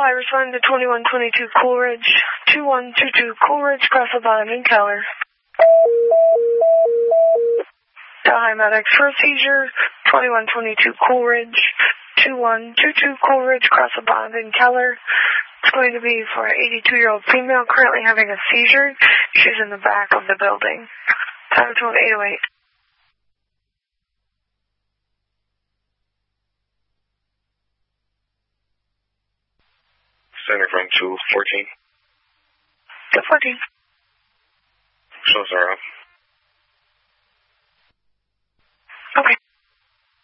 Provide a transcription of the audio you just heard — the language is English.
Hi, responding to 2122 Coolridge, 2122 Coolridge, cross the bottom in Keller. Hi, Medics for a seizure, 2122 Coolridge, 2122 Coolridge, cross the bottom in Keller. It's going to be for an 82-year-old female currently having a seizure. She's in the back of the building. Time to 808. Center from 214. 214. Shows are up. Okay.